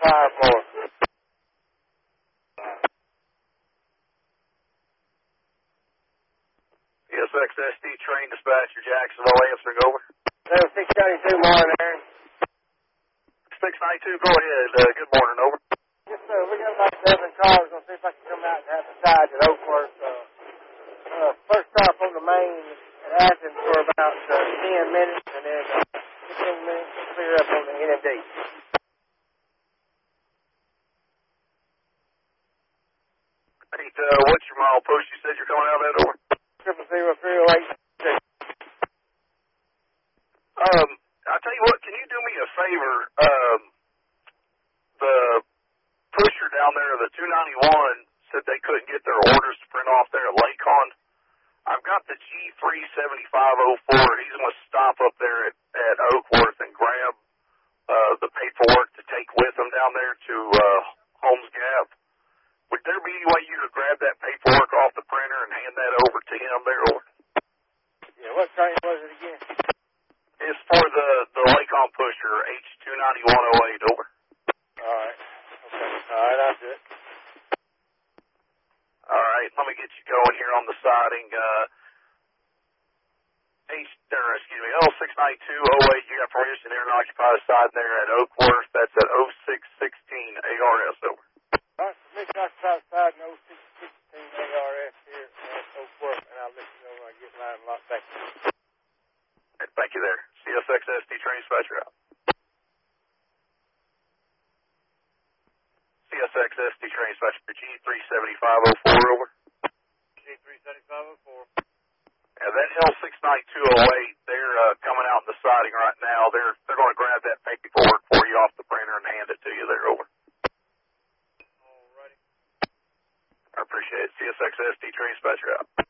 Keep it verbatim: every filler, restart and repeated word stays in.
five more. C S X S D train dispatcher Jacksonville answering over. There's six ninety-two morning, Aaron. six ninety-two, go ahead. Uh, good morning, over. Yes, sir. We got about seven cars. I'll see if I can come out and have a side at Oakworth. Uh, uh, first stop on the main at Athens for about uh, ten minutes, and then uh, fifteen minutes to clear up on the N M D. Hey, uh, what's your mile post? You said you're coming out of that, over. Triple zero three oh eight. Um, I'll tell you what, can you do me a favor? Um, the pusher down there, the two ninety-one, said they couldn't get their orders to print off there at Lakon. I've got the G three seventy-five oh four. He's going to stop up there at, at Oakworth and grab uh, the paperwork to take with him down there to uh, Holmes Gap. Would there be any way you could grab that paperwork off the printer and hand that over to him there? Over? Yeah, what train was it again? It's for the, the Lakon pusher, H two ninety-one oh eight, over. All right. Okay. All right, I'll do it. All right, let me get you going here on the siding. Uh, H, or excuse me, L six ninety-two oh eight, you got permission there to occupy the side there at Oakworth. That's at oh six sixteen A R S, over. All right, permission to occupy the side in oh six sixteen A R S here at Oakworth, and I'll let you know when I get line locked back. Right, thank you there. C S X S D train dispatcher out. C S X S D train dispatcher G three seventy-five oh four, over. G three seventy-five oh four. And that L six ninety-two oh eight, they're uh, coming out in the siding right now. They're they're going to grab that paperwork for you off the printer and hand it to you there, over. All righty. I appreciate it. C S X S D train dispatcher out.